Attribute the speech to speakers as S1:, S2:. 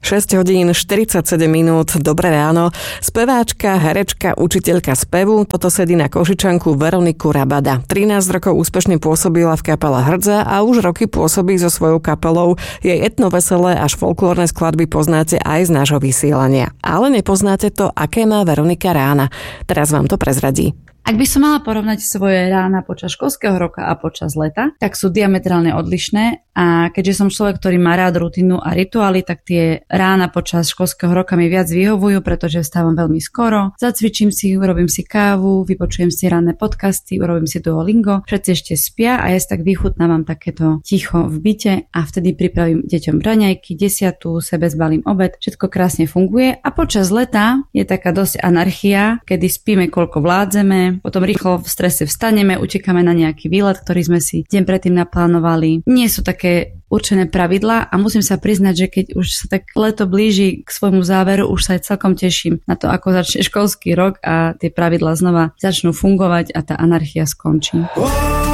S1: 6 hodín 47 minút, dobré ráno. Speváčka, herečka, učiteľka spevu, toto sedí na Košičanku Veroniku Rabada. 13 rokov úspešne pôsobila v kapele Hrdza a už roky pôsobí so svojou kapelou. Jej etnoveselé až folklórne skladby poznáte aj z nášho vysielania. Ale nepoznáte to, aké má Veronika rána. Teraz vám to prezradí.
S2: Ak by som mala porovnať svoje rána počas školského roka a počas leta, tak sú diametrálne odlišné a keďže som človek, ktorý má rád rutinu a rituály, tak tie rána počas školského roka mi viac vyhovujú, pretože vstávam veľmi skoro, zacvičím si, urobím si kávu, vypočujem si ranné podcasty, urobím si Duolingo, všetci ešte spia a ja si tak vychutnávam takéto ticho v byte a vtedy pripravím deťom raňajky, 10, sebe zbalím obed, všetko krásne funguje a počas leta je taká dosť anarchia, kedy spíme koľko vládzeme, potom rýchlo v strese vstaneme, utekáme na nejaký výlet, ktorý sme si deň predtým naplánovali. Nie sú také určené pravidlá a musím sa priznať, že keď už sa tak leto blíži k svojmu záveru, už sa aj celkom teším na to, ako začne školský rok a tie pravidlá znova začnú fungovať a tá anarchia skončí.